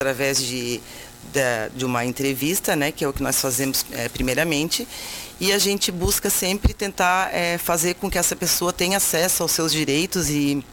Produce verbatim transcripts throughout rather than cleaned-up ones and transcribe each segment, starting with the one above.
através de, de, de uma entrevista, né, que é o que nós fazemos é, primeiramente, e a gente busca sempre tentar é, fazer com que essa pessoa tenha acesso aos seus direitos e,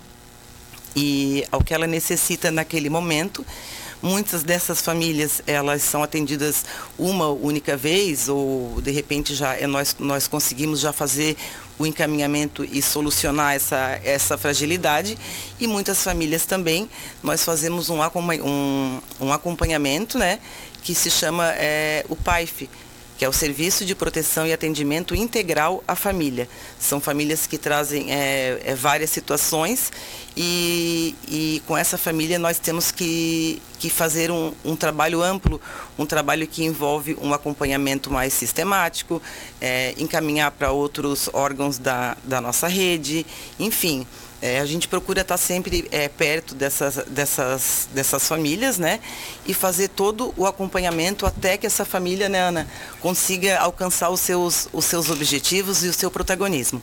e ao que ela necessita naquele momento. Muitas dessas famílias, elas são atendidas uma única vez, ou de repente já é, nós, nós conseguimos já fazer o encaminhamento e solucionar essa, essa fragilidade. E muitas famílias também, nós fazemos um, um, um acompanhamento, né, que se chama é, o P A I F, que é o Serviço de Proteção e Atendimento Integral à Família. São famílias que trazem é, é, várias situações e, e com essa família nós temos que, que fazer um, um trabalho amplo, um trabalho que envolve um acompanhamento mais sistemático, é, encaminhar para outros órgãos da, da nossa rede, enfim. É, a gente procura estar sempre é, perto dessas, dessas, dessas famílias, né? E fazer todo o acompanhamento até que essa família, né, Ana, consiga alcançar os seus, os seus objetivos e o seu protagonismo.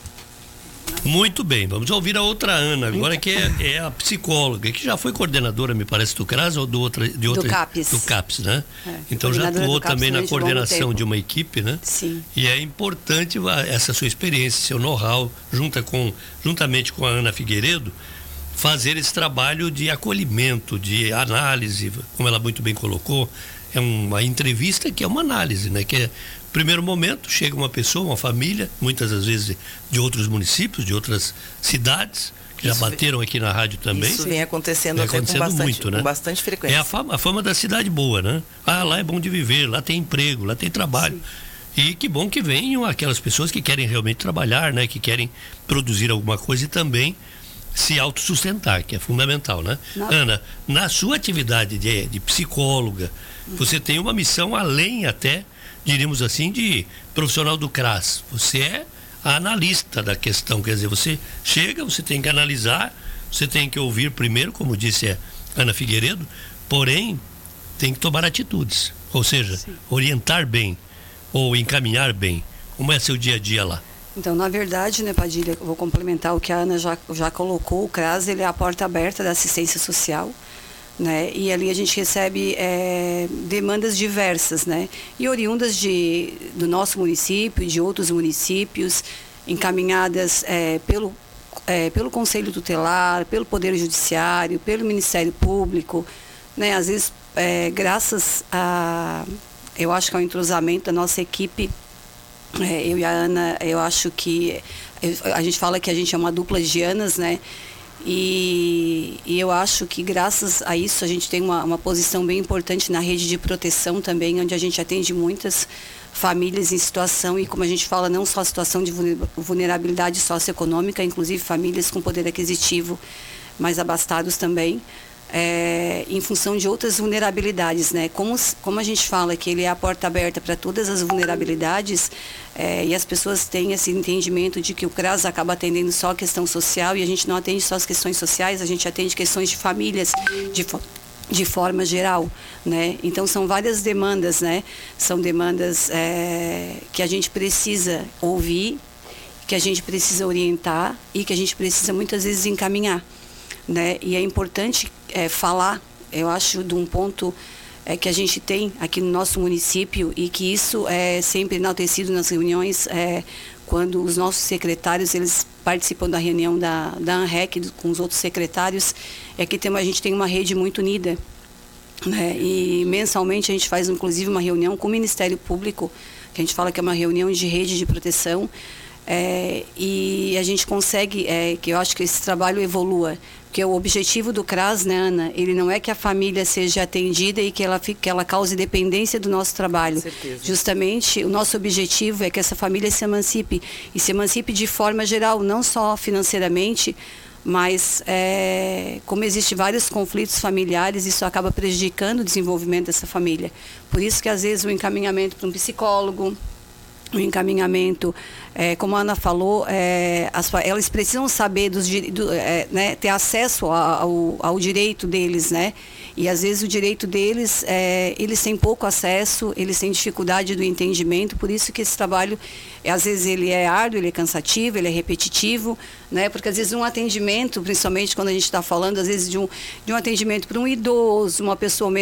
Muito bem, vamos ouvir a outra Ana agora, que é, é a psicóloga, que já foi coordenadora, me parece, do CRAS ou do, outra, de outra, do CAPES. Do CAPES, né? É, então já atuou também na coordenação de uma equipe, né? Sim. E é importante essa sua experiência, seu know-how, junta com, juntamente com a Ana Figueiredo, fazer esse trabalho de acolhimento, de análise, como ela muito bem colocou. É uma entrevista que é uma análise, né? Que é, primeiro momento, chega uma pessoa, uma família, muitas das vezes de outros municípios, de outras cidades, que isso já bateram aqui na rádio também. Isso vem acontecendo vem até acontecendo com, bastante, muito, né? com bastante frequência. É a fama, a fama da cidade boa, né? Ah, lá é bom de viver, lá tem emprego, lá tem trabalho. Sim. E que bom que venham aquelas pessoas que querem realmente trabalhar, né? Que querem produzir alguma coisa e também se autossustentar, que é fundamental, né? Não. Ana, na sua atividade de, de psicóloga, hum. você tem uma missão além até, diríamos assim, de profissional do CRAS. Você é a analista da questão, quer dizer, você chega, você tem que analisar, você tem que ouvir primeiro, como disse a Ana Figueiredo, porém tem que tomar atitudes, ou seja, Sim. orientar bem ou encaminhar bem. Como é seu dia a dia lá? Então, na verdade, né, Padilha, eu vou complementar o que a Ana já, já colocou. O CRAS, ele é a porta aberta da assistência social, né? E ali a gente recebe é, demandas diversas, né? E oriundas de, do nosso município e de outros municípios, encaminhadas é, pelo, é, pelo Conselho Tutelar, pelo Poder Judiciário, pelo Ministério Público, né? Às vezes, é, graças a, eu acho que ao entrosamento da nossa equipe, É, eu e a Ana, eu acho que a gente fala que a gente é uma dupla de Anas, né? E, e eu acho que graças a isso a gente tem uma, uma posição bem importante na rede de proteção também, onde a gente atende muitas famílias em situação, e como a gente fala, não só situação de vulnerabilidade socioeconômica, inclusive famílias com poder aquisitivo mais abastados também. É, em função de outras vulnerabilidades, né? Como, como a gente fala que ele é a porta aberta para todas as vulnerabilidades, é, e as pessoas têm esse entendimento de que o CRAS acaba atendendo só a questão social, e a gente não atende só as questões sociais, a gente atende questões de famílias, de, de forma geral, né? Então são várias demandas, né? São demandas é, que a gente precisa ouvir, que a gente precisa orientar e que a gente precisa muitas vezes encaminhar, né? E é importante é, falar, eu acho, de um ponto é, que a gente tem aqui no nosso município, e que isso é sempre enaltecido nas reuniões, é, quando os nossos secretários eles participam da reunião da, da ANREC com os outros secretários, é que tem, a gente tem uma rede muito unida, né? E mensalmente a gente faz inclusive uma reunião com o Ministério Público, que a gente fala que é uma reunião de rede de proteção. É, e a gente consegue, é, que eu acho que esse trabalho evolua, porque o objetivo do CRAS, né, Ana, ele não é que a família seja atendida e que ela, fique, que ela cause dependência do nosso trabalho. Com certeza. Justamente, o nosso objetivo é que essa família se emancipe, e se emancipe de forma geral, não só financeiramente, mas é, como existem vários conflitos familiares, isso acaba prejudicando o desenvolvimento dessa família. Por isso que às vezes o encaminhamento para um psicólogo, o encaminhamento, é, como a Ana falou, é, as, elas precisam saber dos do, é, né, ter acesso ao, ao direito deles, né? E às vezes o direito deles, é, eles têm pouco acesso, eles têm dificuldade do entendimento, por isso que esse trabalho, às vezes ele é árduo, ele é cansativo, ele é repetitivo, né? Porque às vezes um atendimento, principalmente quando a gente está falando, às vezes de um, de um atendimento para um idoso, uma pessoa